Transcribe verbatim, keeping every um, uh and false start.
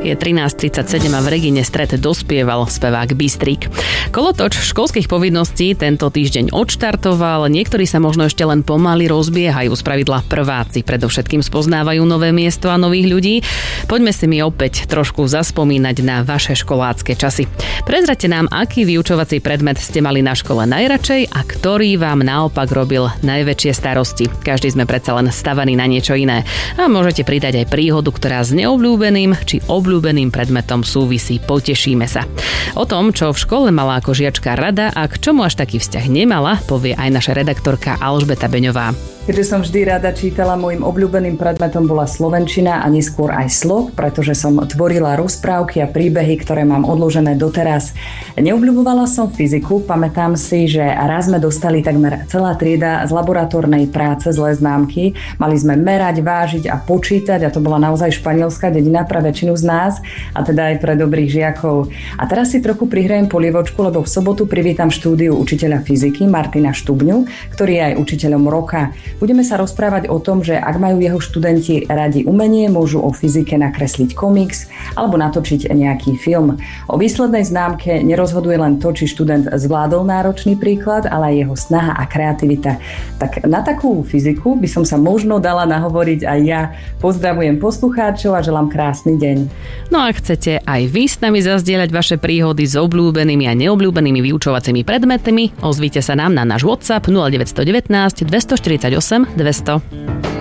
Je trinásť tridsaťsedem a v Regine Stred dospieval spevák Bystrik. Kolotoč školských povinností tento týždeň odštartoval. Niektorí sa možno ešte len pomaly rozbiehajú. Spravidla prváci predovšetkým spoznávajú nové miesto a nových ľudí. Poďme si mi opäť trošku zaspomínať na vaše školácke časy. Prezrate nám, aký vyučovací predmet ste mali na škole najradšej a ktorý vám naopak robil najväčšie starosti. Každý sme predsa len stavaní na niečo iné. A môžete pridať aj príhodu, ktorá s neobľúbeným či obľúbeným predmetom súvisí. Potešíme sa. O tom, čo v škole mala ako žiačka rada a k čomu až taký vzťah nemala, povie aj naša redaktorka Alžbeta Beňová. Keďže som vždy rada čítala, môjim obľúbeným predmetom bola slovenčina a neskôr aj slog, pretože som tvorila rozprávky a príbehy, ktoré mám odložené doteraz. Neobľúbovala som fyziku, pamätám si, že raz sme dostali takmer celá trieda z laboratórnej práce zlé známky. Mali sme merať, vážiť a počítať a to bola naozaj španielská dedina pre väčšinu z nás a teda aj pre dobrých žiakov. A teraz si trochu prihrajem polievočku, lebo v sobotu privítam štúdiu učiteľa fyziky Martina Štubňu, ktorý je aj učiteľom roka. Budeme sa rozprávať o tom, že ak majú jeho študenti radi umenie, môžu o fyzike nakresliť komiks alebo natočiť nejaký film. O výslednej známke nerozhoduje len to, či študent zvládol náročný príklad, ale aj jeho snaha a kreativita. Tak na takú fyziku by som sa možno dala nahovoriť aj ja. Pozdravujem poslucháčov a želám krásny deň. No a chcete aj vy s nami zazdieľať vaše príhody s obľúbenými a neobľúbenými vyučovacími predmetmi, ozvite sa nám na náš WhatsApp nula deväť jedna deväť dvestoštyridsaťosem dvesto.